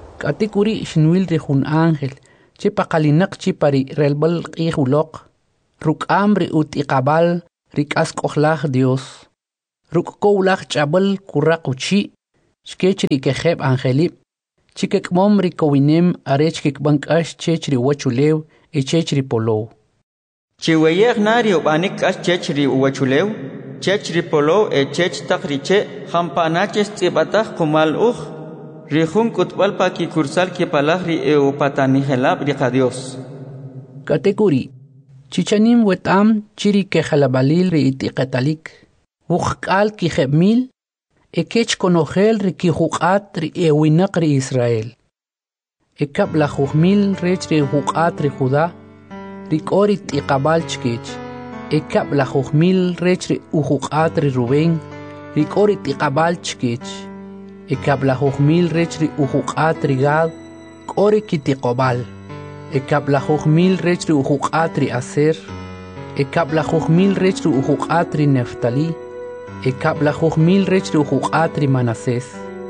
Category shinwil ri jun ángel che paqalinaq chi pari relbal q'ij uloq. ruk'am ri utiqabal ri k'ask'ojlaj Dios ruk'kowlaj ch'abal kuraq uchi chkech ri kejeb angelib chikekmom ri kowinem are chikikbank'ax chech ri wachulew chech ri polow chiweyej nari ubanik k'ax chech ri wachulew chech ri polow chech taq riche jampanaches tz'ibataj qumal uj ri jun k'utb'al pa kikursal kipalaj ri upatanijelab ri qa Dios katekuri chichanim wetam chiri kejalabalil ri itiqetalik wuqk'al kijebmil ekech konojel ri kijuq'at ri ewinaq ri Israel ekab la jujmil rech ri juq'at ri Judá ri k'ori tiqabal chkech ekab la jujmil rech ri ujuq'at ri Rubén ri k'ori tiqabal chkech ekab la jujmil rech ri ujuq'at ri Gad k'ori kitiqobal ekab la jujmil rech ri ujuq'at ri Aser ekab la jujmil rech ri ujuq'at ri Neftali ekab la jujmil rech ri ujuq'at ri Manasés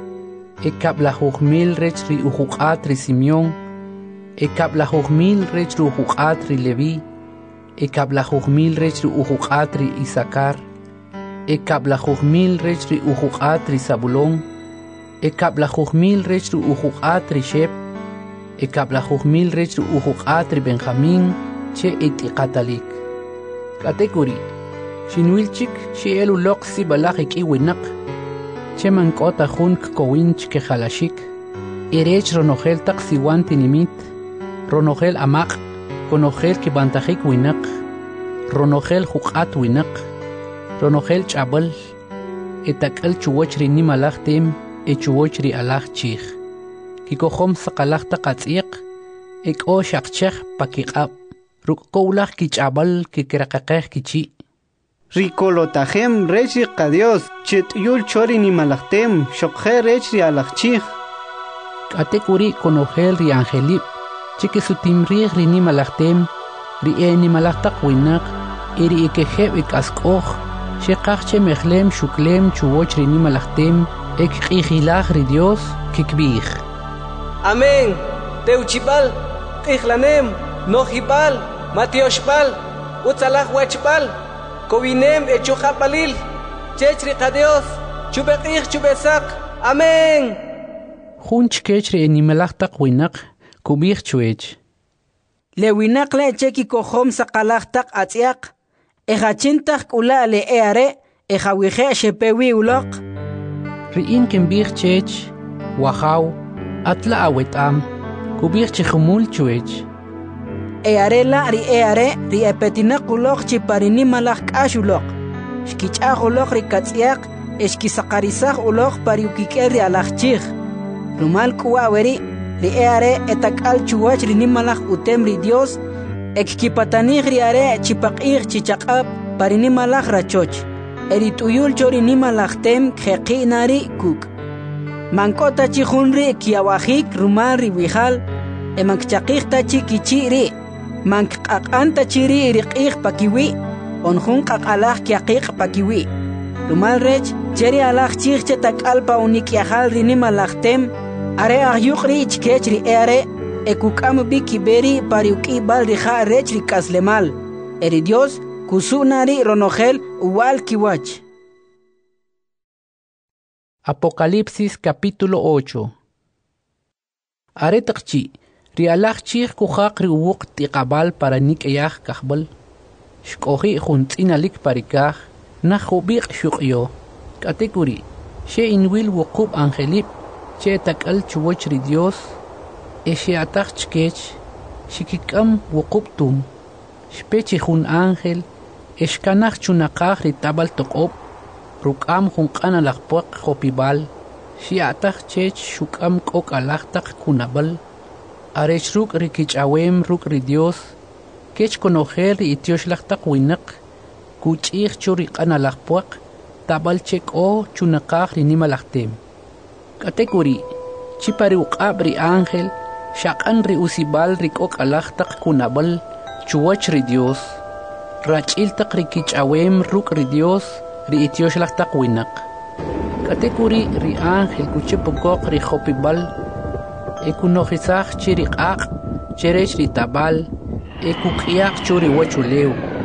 ekab la jujmil rech ri ujuq'at ri Simeón ekab la jujmil rech ri ujuq'at ri Leví ekab la jujmil rech ri ujuq'at ri Isaacar ekab la jujmil rech ri ujuq'at ri Zabulón ekab la jujmil rech ri ujuq'at ri Shep ekab la jujmil rech ri ujuq'at ri Benjamín che itiqatalik katekuri Shinwilchik xielu loq si balaj ikiwinaq che mankota jun kowinch ke jalashik irech ronojel taq siwan tinimit ronojel amaq konojel kibantajik winaq ronojel juq'at winaq ronojel ch'abal etak'al chuwach ri nimalaj tem chuwach ri alaj chij kikojom saqalaj taq atz'iq ek'o xaqchej pakiq'ab ruk'kowlaj kich'abal kikraqaqej kichi Rikolotajem rech ri qa Dios chet'yul chori nimalajtem xoqje rech ri alajchij katekuri konojel ri angelib chikisutimrij ri nimalajtem ri nimalajtaq winaq iri ikejeb ik'ask'oj xeqaj che mejlem xuklem chuwoch ri nimalajtem ekq'ijilaj ri Dios kikb'ij Amén teuchibal q'ijlanem nojibal matioshbal utzalaj wachbal Kowinem echuqapalil chech ri qa Dios chubeq'ij chubesaq amén jun chkech ri nimalajtaq winaq kub'ij chuech le winaq le che kikojom saqalaj taq atz'iaq ejachintaq k'ula le are ejawije xepewi uloq ri'in kinb'ij chech wajaw atla awet'am kub'ij chijumul chuech eare la ri epetinaq uloq chiparini malaj k'ax uloq xkich'aj uloq ri katz'iaq exkisaqarisaj uloq pariukik'el ri alajchij rumal k'uwa weri ri are etak'al chuwach ri nimalaj utem ri Dios ekkipatanij ri are chipaq'ij chichaq'ab parini malaj rachoch eri t'uyul cho ri nimalaj tem kjeqi' ri kuk' mank'ota chi jun ri kiawajik rumal ri wijal emankchaqij ta chi kichi' ri mankq'aq'an ta chi ri q'ij pakiwi' onjun q'aq'alaj kiaqiq pakiwi' rumal rech cheri alaj chij che tak'al pa unikyajal ri nimalajtem are ajyuq ri chkech ri are ekuk'am bi kiberi pariuk'ib'al ri ja' rech ri k'aslemal eri Dios kusu'na ri ronojel uwal kiwach Apocalipsis capítulo 8 are taqchi ri alaj chij kujaq ri uwuq tiqabal para nik'yaj kajbal xk'oji jun tz'inalik parikaj naj jubiq xuq'yo katekuri xe inwil wuqub angelib che tak'al chuwach ri Dios xe'ataj chkech xikik'am wuqub tum xpechi jun ángel exkanaj chunaqaj ri tabal toq'ob ruk'am jun q'ana lajpuaq jopibal xe'ataj chech xuk'am k'ok alaj taq kunabal arech ruk' ri kich'awem ruk' ri Dios kech konojel ri ityoxlaj taq winaq kuch'ij cho ri q'ana lajpuaq tabal che k'o chunaqaj ri nimalajtem katekuri chipari uq'ab ri ángel xaq'an ri usibal ri k'ok alaj taq kunabal chuwach ri Dios rach'il taq ri kich'awem ruk' ri Dios ri ityoxlaj taq winaq katekuri ri ángel kuchipokoq ri jopibal ekunojisaj chi ri q'aq' cherech ri tabal ekuk'yaq cho ri wachulew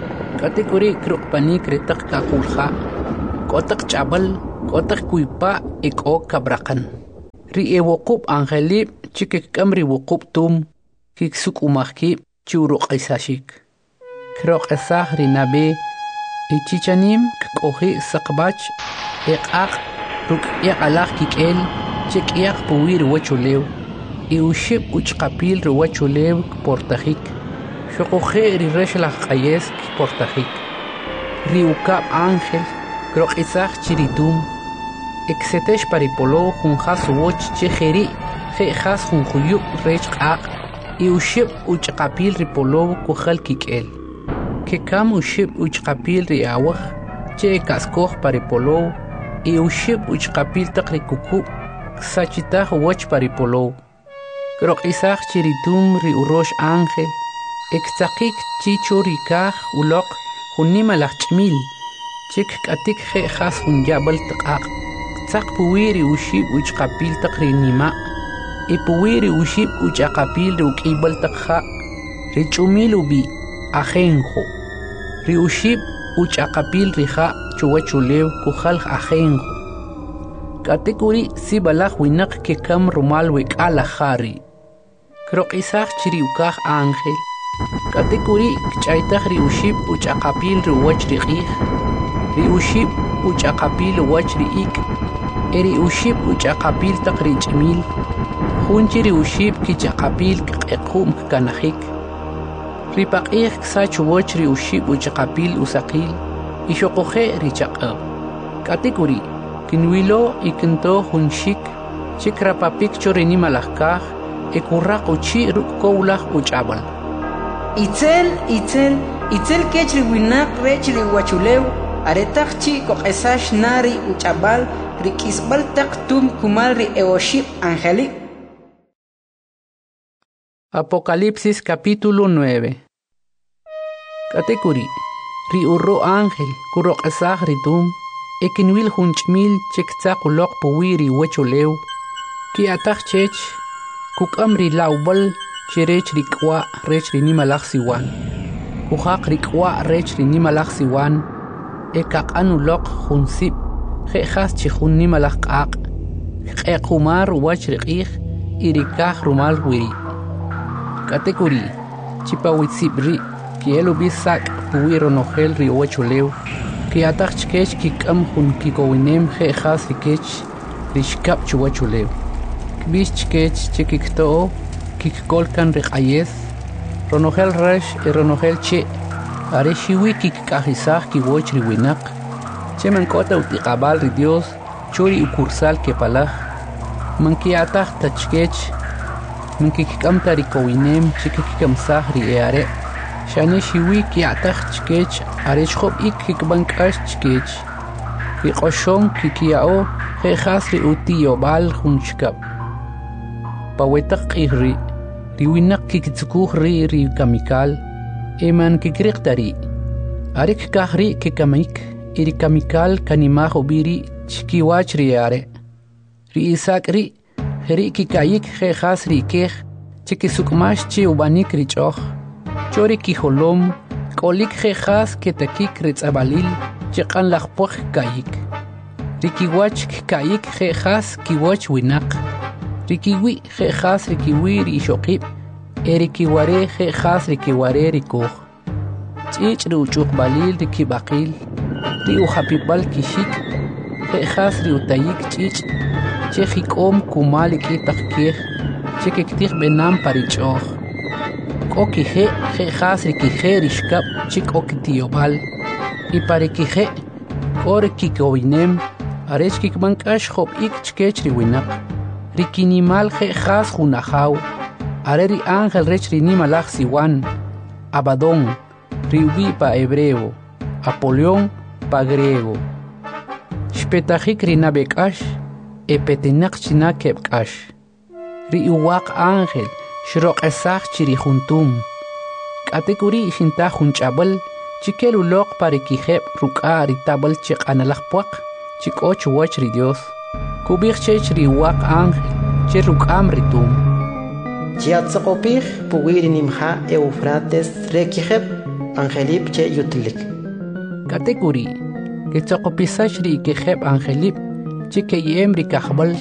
Katekuri krukpanik retak kakulha. Kotak chabal, kotak kuipa eko kabrakan. Ri ewokub angelip chikik kamri wokub tum kiksuk umahki churuk isashik. Krok esah rinabe ichichanim kohi sakbach ekak ruk alak kikel chik puwir wachulew. Iushib uchkapil ruwachulew portajik. Shokoje rirreshlach ayes portajik. Riukab ángel krok isah chiritum. Exetesh paripolo junjas woch chejeri jejas junjuyuk rech ak iushib uchkapil ripolo kujal kikel. Kekam ushib uchkapil riawaj che kaskoj paripolo iushib uchkapil takrikuku sachitaj woch paripolo. Krok isah chiritum riurosh ángel extakik chichurikaj ulok junimalach chmil chik katik jejas junyabal takak. Sak puwiri ushib uchkapil takrinima puwiri ushib uchakapil rukibal takha richumilubi ajenjo ri ushib uchakapil riha chuwachulew kujal ajenjo katekuri sibalaj winak kekam rumal wekala jari krok isaj chiriukaj ángel katekuri kchaytaj ri ushib uchakapil ruwach riqij ri ushib uchakapil wach riik eri ushib uchakapil takrichmil junchiri ushib kichakapil kqequm kanajik ripaqij ksach woch ri ushib uchakapil usaqil ishoqoje richaqab katekuri kinwilo ikinto junshik chikrapapik chorini malajkaj ekurraq uchi rukowlaj uchabal itzel kech ri winaq rech ri wachulew aretak chi koqesash nari uchabal rikisbal tum kumal ri eoshib angelic. Apocalipsis capítulo 9. Katekuri ri urro ángel kurok esah ritum ekinwil junchmil chekzakulok puwiri wecholew ki atak chech kukam ri laubal cherech rikwa rech ri nimalach siwan kujaq rikwa rech ri nimalach siwan ekaqanulok junsib jejas chijun nimalaj q'aq q'equmar wach riq'ij irikaj rumal wiri katekuri chipawitsib ri kielu bisak puwiro nojel ri wachulew kiataj chkech kik'am jun kikowinem jejas rikech rixkab chuwachulew kbix chkech chikikto'o kikkolkan riq'ayes ronojel rex ronojel che are shiwi kikkajisaj kiwoch ri winaq cheman kota utiqabal ri Dios churi ukursal kepalaj mankiataj tachkech mankikkamta ri kowinem chikikkamsaj ri eare shane shiwi kiataj chkech are chjob ik kikbank'ax chkech kiqoshon kikiao jejas ri utiyobal junchkab pawetaq q'ij ri winaq kikitzukuj ri kamikal eman kikriqtari arik kahri kikamik iri kamikal kanimaj obiri chkiwach ri are ri isak ri jeri kikayik jejas ri kej chikisukmash chi ubanik ri ch'oj chori kijolom k'olik jejas ketakik ri tz'abalil chiq'an lajpoj kayik ri kiwach kayik jejas kiwoch winaq ri kiwi jejas ri kiwi ri ixoqib eri kiware jejas ri kiware ri kuj ch'ich' ri uchuqbalil ri kibaqil ri ujapibal kixik jejas ri utayik ch'ich' che jik'om kumal ik'itaq kej che kiktij b'enam pa ri ch'oj k'o kije jejas ri kije ri xkab chi k'o kitiyobal y pa ri kije k'o ri kikowinem arech kikbank'ax job'ik chkech ri winaq ri kinimal jejas jun ajaw are ri ángel rech ri nimalaj siwan Abadón ri ubi pa hebreo Apolión pa griego xpetajik ri nabek'ax epetinaq china keb'k'ax ri uwaq ángel xroq'esaj chi ri juntum k'atekuri xintaj jun ch'abal chikel uloq pa ri kijeb' ruk'a ri tabal chiq'analaj puaq chi k'o chuwach ri Dios kub'ij chech ri uwaq ángel che ruk'am ri tum chiatzoqopij puwiri nimja Eufrates re kijeb' angelip che yutlik Katekuri, que tsokopisash ri que heb angelip, chike yem ri kahbal,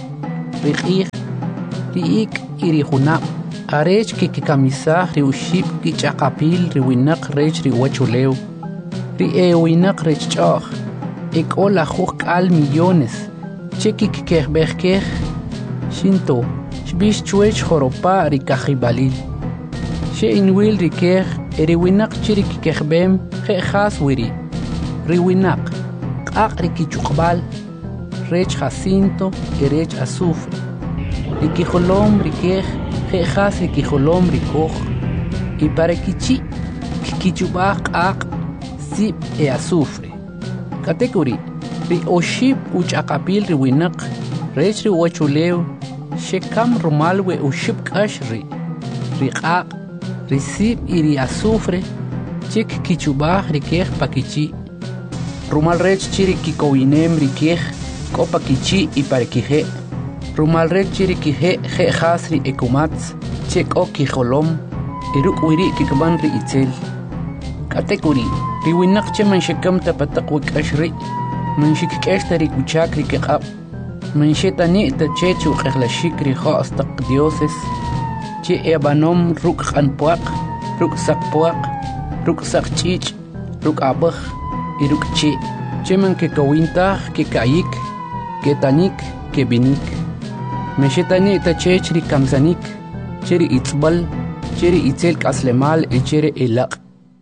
riik iri hunab, arech que kamisah ri uship ki chakapil ri winak rech ri wachuleu, ri winak rech choch, ek ola huk al millones, cheke kekbekeh, shinto, shbish chuech joropa ri kajibalil. She inwil ri keh, eri winak chiri kekbem, he khas wiri. Riwinak, qaq rikichukbal, rech jacinto, rech azufre. Rikijolom rikej, jejas rikijolom rikoj. Y para kichi, kikichubaj qaq, sip e azufre. Katekuri, ri oshib uchakapil riwinak, rech riwachuleu, shekam rumalwe ushib kash ri. Riqaq, risip y ri azufre, chik kichubaj rikej pakichi. Rumal rech chiri kikowinem rikej, kopa kichi y parekije. Rumal rech chiri kije, je hasri ekumats, chek o kijolom, iruk wiri kikban ri itzel. Katekuri, riwinak che manshekam tapatak wik ashri, manshik keshta rikuchak rikekab, manshetani ta chechu kejlashik rijo astak dioses, che ebanom ruk anpuak, ruk sakpuak, ruk sakchich, ruk abaj, iruk cheman que kawintaj que kayik que tanik que binik meshetani ta chechri kamsanik cheri itzbal cheri itzel kaslemal cheri elaq.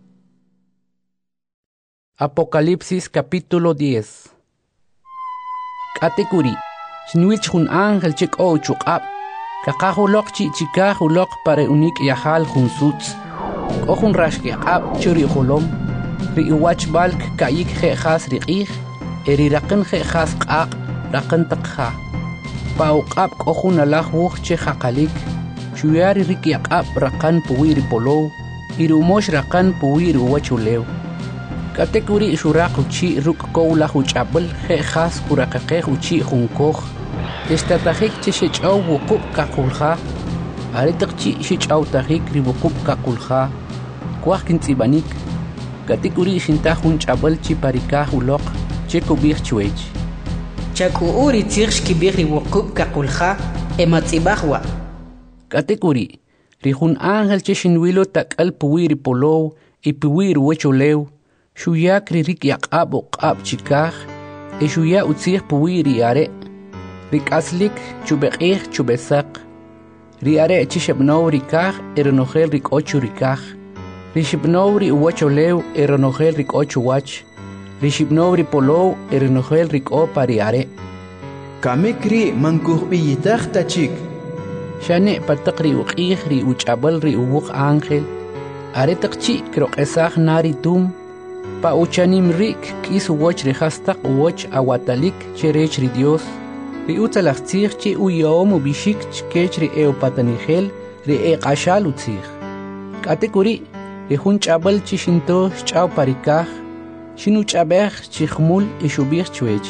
Apocalipsis capítulo 10. Katekuri shinwich hun ángel chek o chukab kakahulok chikahulok para unik yahal hunsuts o hun rashki ab churi holom ri iwach balk kayik jejas riqih eri raqin jejas qaq raqin taqha pauqab qohun alah wuh che haqalik shuyari riqyaqab raqan puwiri polo irumosh raqan puwiri wachulew katekuri shuraq uchi ruk kowlah uchabel jejas kuraqaqeh uchi junkoj estatajik che shechaw wuqub qaqulha aritaqchi shechaw tajik ri wuqub qaqulha kwah kintsibanik Katekuri shintahun chabal chi parikah ulok cheko bir chuech. Chaku uri tirsh ki bir riwukub kakulha ematzibahwa. Katekuri rihun ángel che shinwilo takal puwiri polo y puwiri wecholew shuyak ririk yaqab uqab chikah e shuya utzih puwiri are rikaslik chubeqih chubesak riare chishabno rikah erenogel rik ochu rikah Rishibnowri uwacholew eronogel rik ocho wach. Rishibnowri polow eronogel rik o pariare. Kamikri mankuhbiyitach tachik. Shane patakri uqih ri uchabal ri uwuk ángel. Aretakchi krok esach nari tum. Pa uchanim rik kis uwach rihastak uwach awatalik cherech ri Dios. Ri utzalachtzich chi uyom ubishik chkech ri eopatanigel ri eqashal utzich. Katekuri Ehun chabal chishinto chau parikah, shinu chabeh chikhmul ishubir chuech.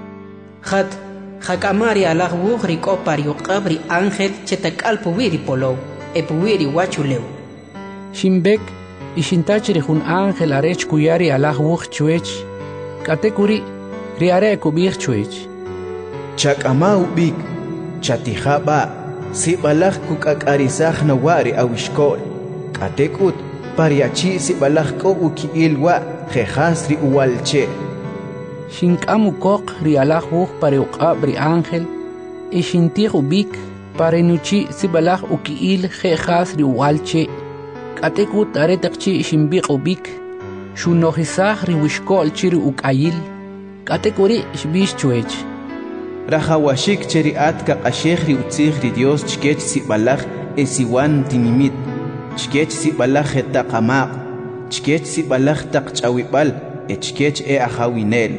Hakamari alah wuh riko pariuqabri ángel chetakal puwiri polo, e puwiri wachulew. Shimbek, ishintachri hun ángel arech kuyari alah wuh chuech. Katekuri, riare kubir chuech. Chakama ubik, chatihaba, si balah kukakarisah nawari awishkol. Katekut, pariachi si balah ko ukiilwa jejasri uwalche. Shinkamu kok ri alah wuh pariuqab ri ángel, e shintih ubik parenuchi si balah ukiil jejasri uwalche. Katekut aretakchi shimbik ubik, shunohisah ri wishkol chiri ukayil. Katekuri shbish chuech. Rahawashik cheri atka qashekh ri utzih ri Dios chkech si balah esiwan tinimit. Chkech si balah taqamaq, chkech si balah taqchawibal, chkech ajawinel.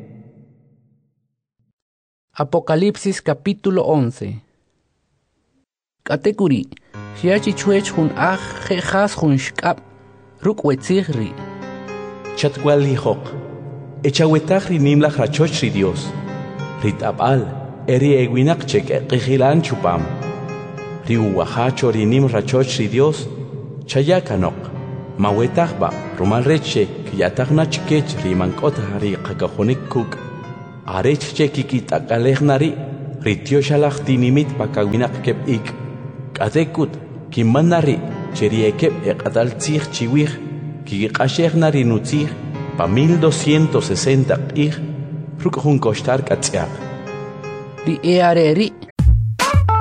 Apocalipsis capítulo 11. Katekuri, shiachi chuech hun jejas hun shkab, ruk wetzihri. Chatwal hijok, echawetaj ri nimlach rachoch ri Dios, ritabal, eri ewinak chek qijilan chupam. Riuwahacho rinim rachoch ri Dios, chayakanok, Mawetagba, Romal Reche, Kiatagna Chikech, Rimankota Hari Kakahonik Cook, Areche Kikit Akalegnari, Ritio Shalach Dinimit Pakawinak Kep Ik, Katekut, Kimanari, Cheriekep Ekadal Tzir Chiwir, Kikashegnari Nutzir, pa 1260 Ir, Rukjun Kostar Katziak. Ri eareri